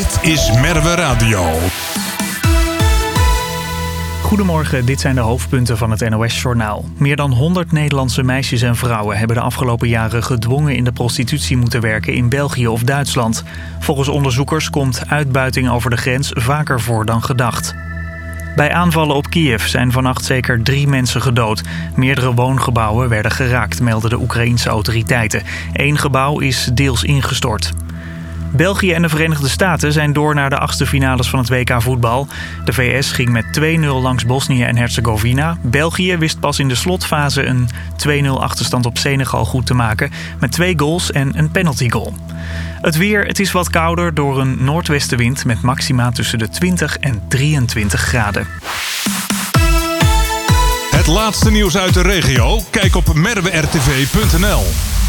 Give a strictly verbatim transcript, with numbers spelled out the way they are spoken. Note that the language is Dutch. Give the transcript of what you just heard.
Dit is Merwe Radio. Goedemorgen, dit zijn de hoofdpunten van het N O S-journaal. Meer dan honderd Nederlandse meisjes en vrouwen hebben de afgelopen jaren gedwongen in de prostitutie moeten werken in België of Duitsland. Volgens onderzoekers komt uitbuiting over de grens vaker voor dan gedacht. Bij aanvallen op Kiev zijn vannacht zeker drie mensen gedood. Meerdere woongebouwen werden geraakt, melden de Oekraïense autoriteiten. Eén gebouw is deels ingestort. België en de Verenigde Staten zijn door naar de achtste finales van het W K voetbal. De V S ging met twee nul langs Bosnië en Herzegovina. België wist pas in de slotfase een twee nul achterstand op Senegal goed te maken met twee goals en een penaltygoal. Het weer, het is wat kouder door een noordwestenwind met maxima tussen de twintig en drieëntwintig graden. Het laatste nieuws uit de regio? Kijk op merwe r t v punt n l.